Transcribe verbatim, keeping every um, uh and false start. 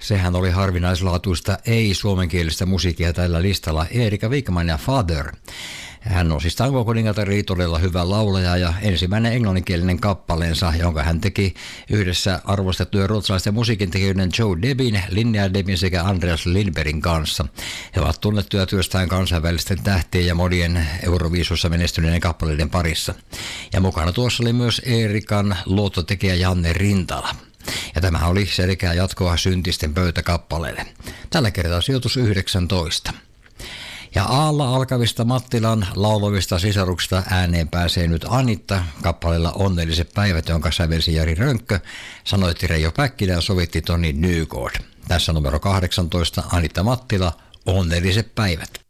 Sehän oli harvinaislaatuista ei-suomenkielistä musiikkia tällä listalla. Erika Wigman ja Father. Hän on siis tangokuningatar, todella hyvä laulaja ja ensimmäinen englanninkielinen kappaleensa, jonka hän teki yhdessä arvostettujen ruotsalaisten musiikintekijöiden Joe Debin, Linnea Debin sekä Andreas Lindbergin kanssa. He ovat tunnettuja työstään kansainvälisten tähtien ja monien Euroviisussa menestyneiden kappaleiden parissa. Ja mukana tuossa oli myös Erikan luottotekijä Janne Rintala. Ja tämä oli selkeä jatkoa Syntisten pöytäkappaleelle. Tällä kertaa sijoitus yhdeksäntoista. Ja Aalla alkavista Mattilan laulovista sisaruksista ääneen pääsee nyt Anitta kappaleella Onnelliset päivät, jonka sävelsi Jari Rönkkö, sanoitti Reijo Päkkilä ja sovitti Toni Nygård. Tässä numero kahdeksantoista Anitta Mattila, Onnelliset päivät.